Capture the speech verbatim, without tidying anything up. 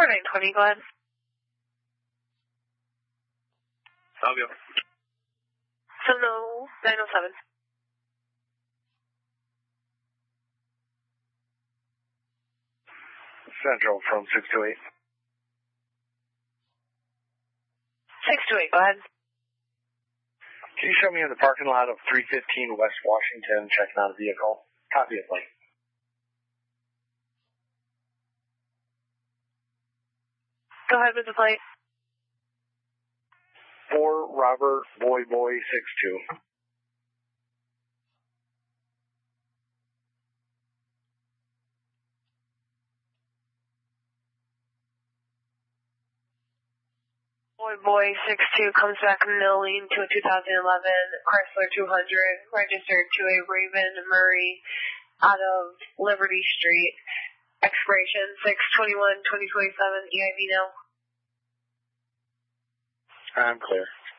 four nine twenty, go ahead. I'll go. seven oh nine oh seven. Central from six two eight. six two eight, go ahead. Can you show me in the parking lot of three fifteen West Washington checking out a vehicle? Copy of plate. Go ahead with the plate. four Robert Boy Boy six two. Boy Boy six two comes back milling to a two thousand eleven Chrysler two hundred, registered to a Raven Murray out of Liberty Street. Expiration six twenty-one twenty twenty-seven, E I V now. I'm clear.